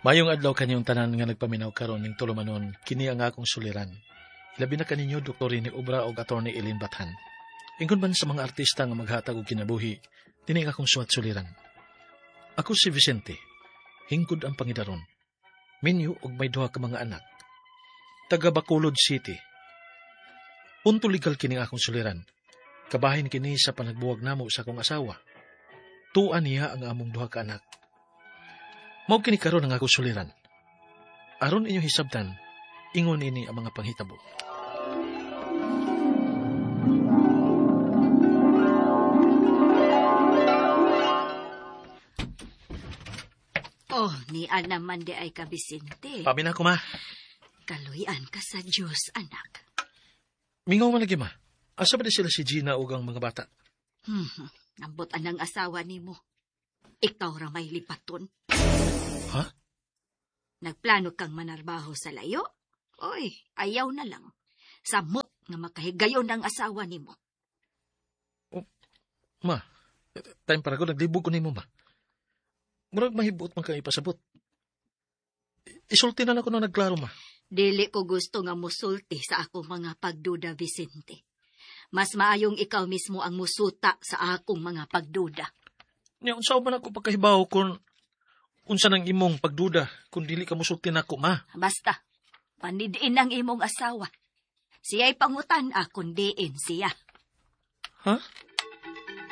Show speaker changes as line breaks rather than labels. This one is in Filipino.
Mayong adlaw kanyong tanan nga nagpaminaw karon ning tulumanon, kini ang akong suliran. Labi na kaninyo Dr. ni Obra o Atty. Elin Bathan. Ingon man sa mga artista nga maghatag og kinabuhi, dini akong suwat suliran. Ako si Vicente, hingkod ang pangidaron. Minyo og may duha ka mga anak. Taga Bacolod City. Punto legal kini akong suliran. Kabahin kini sa panagbuwag namo sa akong asawa. Tuan niya ang among duha ka anak. Mao kini karon ang akong suliran. Aron inyong hisabtan, ingon ini ang mga panghitabo.
Oh, nian naman di ay ka, Vicente.
Pamin ako, ma.
Kaluyan ka sa Diyos, anak.
Mingaw man lagi, ma. Asa ba di sila si Gina o ang mga bata?
Nambot anang asawa ni mo. Ikaw ra may lipaton.
Ha?
Nagplano kang manarbaho sa layo? Oy, ayaw na lang. Samot nga makahigayon ng asawa ni mo.
Ma, time para ko, naglibog ko ni mo, ma. Murag mahibot man kayo ipasabot. Isulti na ako na nagklaro, ma.
Dili ko gusto nga musulti sa akong mga pagduda, Vicente. Mas maayong ikaw mismo ang musuta sa akong mga pagduda.
Nya, unsaw man ako pagkahibaw kung unsa nang imong pagduda kung dili ka musulti na ako, ma.
Basta, panidiin ang imong asawa. Siya'y pangutan akong diin siya.
Ha?